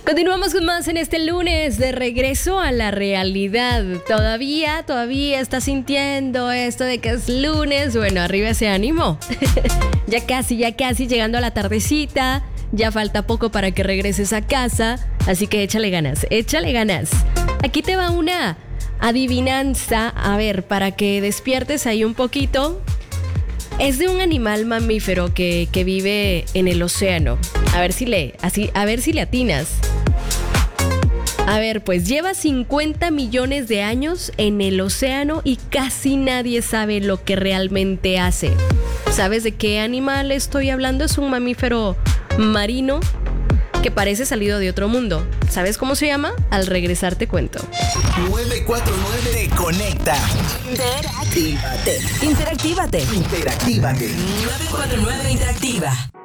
Continuamos con más en este lunes de regreso a la realidad. Todavía está sintiendo esto de que es lunes. Bueno, arriba ese ánimo. Ya casi llegando a la tardecita. Ya falta poco para que regreses a casa. Así que échale ganas. Aquí te va una adivinanza. A ver, para que despiertes ahí un poquito. Es de un animal mamífero que vive en el océano. A ver si le atinas. A ver, pues lleva 50 millones de años en el océano y casi nadie sabe lo que realmente hace. ¿Sabes de qué animal estoy hablando? Es un mamífero marino que parece salido de otro mundo. ¿Sabes cómo se llama? Al regresar te cuento. 949 te conecta. Interactívate. 949 Interactiva.